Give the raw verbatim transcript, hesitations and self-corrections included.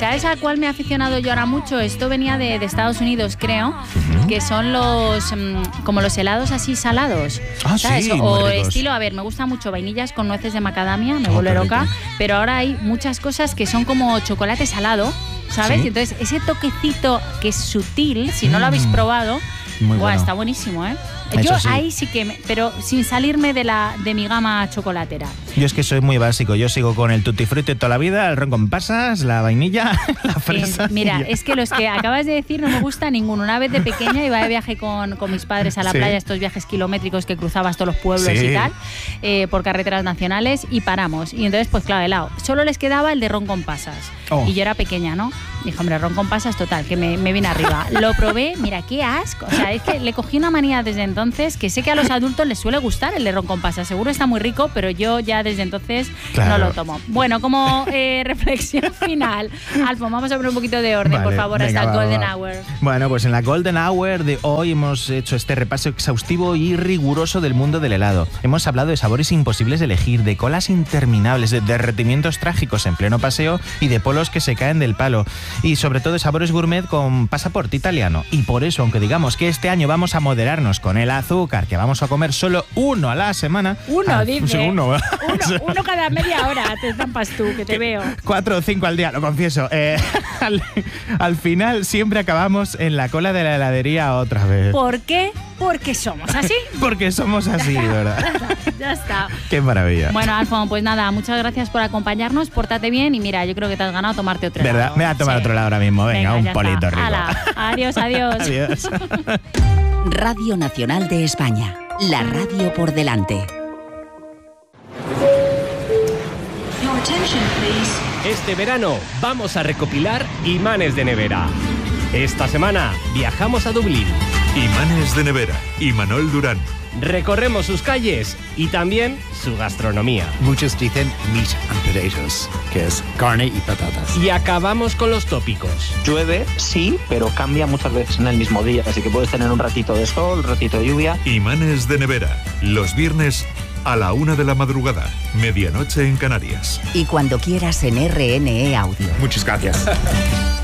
¿Sabes a cuál me he aficionado yo ahora mucho? Esto venía de, de Estados Unidos, creo, uh-huh. que son los mmm, como los helados así salados. Ah, ¿sabes? sí, O estilo, a ver, me gusta mucho vainillas con nueces de macadamia, me oh, vuelve loca, pero ahora hay muchas cosas que son como chocolate salado, ¿sabes? ¿Sí? Y entonces ese toquecito que es sutil, si no lo habéis probado, Muy Buah, bueno. está buenísimo, ¿eh? Eso Yo sí. ahí sí que, me, pero sin salirme de la de mi gama chocolatera. Yo es que soy muy básico, yo sigo con el tutti frutti toda la vida, el ron con pasas, la vainilla, la fresa. Eh, mira, ya. es que los que acabas de decir no me gusta ninguno. Una vez de pequeña iba de viaje con, con mis padres a la sí. playa, estos viajes kilométricos que cruzabas todos los pueblos sí. y tal, eh, por carreteras nacionales, y paramos. Y entonces, pues claro, helado. Solo les quedaba el de ron con pasas. Oh. Y yo era pequeña, ¿no? Dije, hombre, ron con pasas, total, que me, me vine arriba. Lo probé, mira, qué asco. O sea, es que le cogí una manía desde entonces, que sé que a los adultos les suele gustar el de ron con pasas. Seguro está muy rico, pero yo ya desde entonces claro. no lo tomo. Bueno, como eh, reflexión final, Alfon, vamos a poner un poquito de orden, vale, por favor, venga, hasta el va, Golden va. Hour. Bueno, pues en la Golden Hour de hoy hemos hecho este repaso exhaustivo y riguroso del mundo del helado. Hemos hablado de sabores imposibles de elegir, de colas interminables, de derretimientos trágicos en pleno paseo y de polos que se caen del palo. Y sobre todo de sabores gourmet con pasaporte italiano. Y por eso, aunque digamos que este año vamos a moderarnos con el azúcar, que vamos a comer solo uno a la semana. Uno, al, dice. Uno, uno, uno cada media hora te zampas tú, que te veo. Cuatro o cinco al día, lo confieso. Eh, al, al final siempre acabamos en la cola de la heladería otra vez. ¿Por qué? Porque somos así. Porque somos así, de verdad. Ya está. Qué maravilla. Bueno, Alfon, pues nada, muchas gracias por acompañarnos, pórtate bien y mira, yo creo que te has ganado tomarte otro ¿verdad? helado. Me voy a tomar sí. otro lado ahora mismo, venga, venga un polito está. rico. Hala. Adiós, adiós. Adiós. Radio Nacional de España, la radio por delante. Este verano vamos a recopilar imanes de nevera. Esta semana viajamos a Dublín. Imanes de nevera, Imanol Durán. Recorremos sus calles y también su gastronomía. Muchos dicen meat and potatoes, que es carne y patatas. Y acabamos con los tópicos. Llueve, sí, pero cambia muchas veces en el mismo día, así que puedes tener un ratito de sol, un ratito de lluvia. Imanes de nevera, los viernes a la una de la madrugada, medianoche en Canarias. Y cuando quieras en R N E Audio. Muchas gracias.